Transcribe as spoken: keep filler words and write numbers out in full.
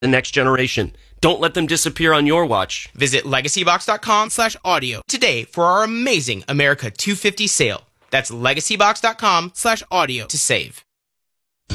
the next generation. Don't let them disappear on your watch. Visit legacybox.com slash audio today for our amazing America two fifty sale. That's legacybox.com slash audio to save.